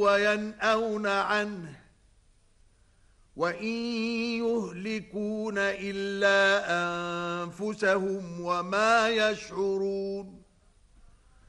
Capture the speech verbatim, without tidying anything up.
وينأون عنه وإن يهلكون إلا أنفسهم وما يشعرون